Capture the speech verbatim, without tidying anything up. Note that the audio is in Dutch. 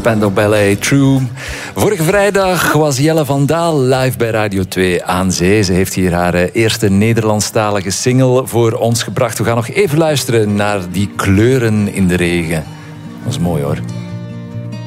Spandau Ballet, True. Vorige vrijdag was Jelle van Daal live bij Radio twee aan zee. Ze heeft hier haar eerste Nederlandstalige single voor ons gebracht. We gaan nog even luisteren naar die kleuren in de regen. Dat is mooi hoor.